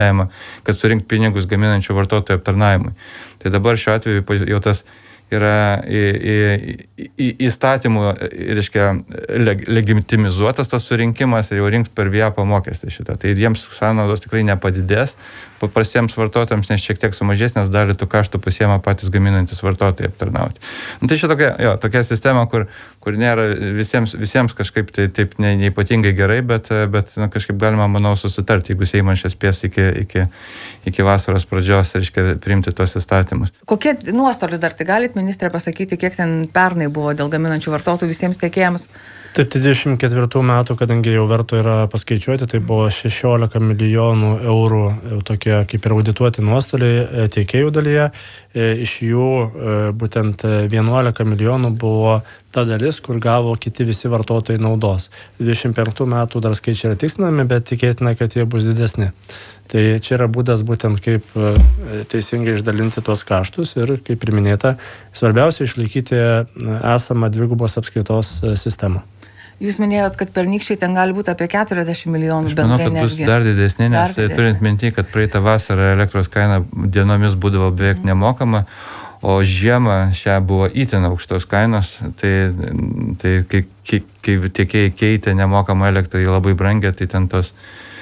kad surinkti pinigus gaminančių vartotojų aptarnavimui. Tai dabar šiuo atveju jau tas yra įstatymų, reiškia, legitimizuotas tas surinkimas ir jau rinks per VIAPO mokestį šitą. Tai jiems sąnaudos tikrai nepadidės paprastiems vartotojams, nes šiek tiek sumažės, nes dalį tų kaštų pasiema patys gaminantis vartotojai aptarnauti. Tai čia tokia sistema, kur nėra visiems kažkaip tai taip neypatingai gerai, bet kažkaip galima, manau, susitarti, jeigu Seimas spės iki vasaros pradžios, reiškia, priimti tos įstatymus. Kokie nuostolis dar, tai galit, ministrė, pasakyti, kiek ten pernai buvo dėl gaminančių vartotojų visiems tiekėjams? Taip, 24 metų, kadangi jau verto yra paskaičiuoti, tai buvo 16 milijonų eurų tokie kaip ir audituoti nuostoliai tiekėjų dalyje. Iš jų būtent 11 milijonų buvo ta dalis, kur gavo kiti visi vartotojai naudos. 25 metų dar skaičiai yra tikslinami, bet tikėtina, kad jie bus didesni. Tai čia yra būdas būtent kaip teisingai išdalinti tuos kaštus ir, kaip ir minėta, svarbiausia išlaikyti esamą dvigubos apskaitos sistemą. Jūs minėjot, kad pernykščiai ten gali būti apie 40 milijonų bendrai energijos. Aš manau, kad bus dar didesnė, nes turint minty, kad praeitą vasarą elektros kaina dienomis būdavo beveik nemokama, o žiemą šią buvo itin aukštos kainos, tai kai tiekėjai keitė nemokamą elektrą į labai brangę, tai ten tos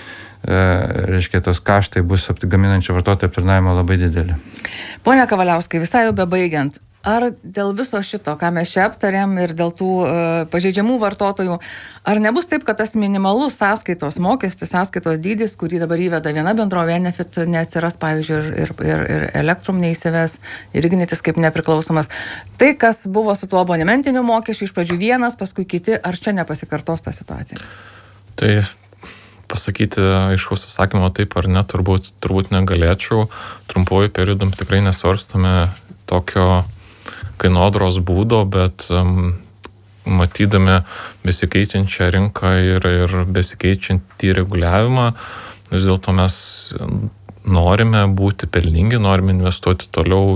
kaštai bus gaminančių vartotojų aptarnavimo labai didelį. Pone Kavaliauskai, visai jau bebaigiant, ar dėl viso šito, ką mes čia aptarėm ir dėl tų pažeidžiamų vartotojų, ar nebus taip, kad tas minimalus sąskaitos mokestis, sąskaitos dydis, kurį dabar įveda viena bendrovė, Enefit, neatsiras, pavyzdžiui, ir Elektrum neįsives, ir Ignitis kaip nepriklausomas. Tai, kas buvo su tuo abonementiniu mokesčiu, iš pradžių vienas, paskui kiti, ar čia nepasikartos ta situacija? Tai pasakyti aiškaus atsakymo taip ar ne, turbūt negalėčiau. Trumpuoju periodum tikrai nesvarstame tokio kainodaros būdo, bet matydami besikeičiančią rinką ir besikeičiantį reguliavimą, vis dėlto mes norime būti pelningi, norime investuoti toliau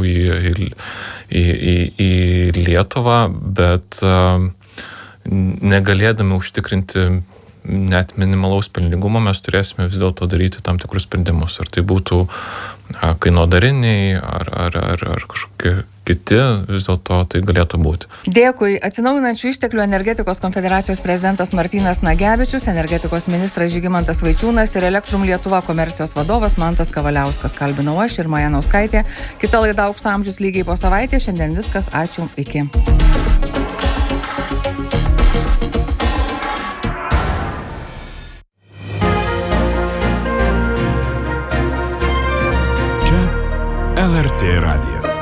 į Lietuvą, bet negalėdami užtikrinti net minimalaus pelningumo, mes turėsime vis dėlto daryti tam tikrus sprendimus. Ar tai būtų kainodariniai, ar kažkokie kiti, vis dėlto tai galėtų būti. Dėkui. Atsinaujinančių išteklių energetikos konfederacijos prezidentas Martynas Nagevičius, energetikos ministras Žygimantas Vaičiūnas ir Elektrum Lietuva komercijos vadovas Mantas Kavaliauskas. Kalbinau aš ir Maja Nauskaitė. Kita laida Aukso amžius lygiai po savaitės. Šiandien viskas. Ačiū. Iki. LRT radijas.